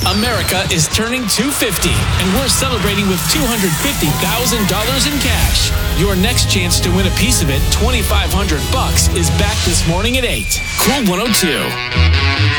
America is turning 250, and we're celebrating with $250,000 in cash. Your next chance to win a piece of it, $2,500, is back this morning at 8. Cool 102.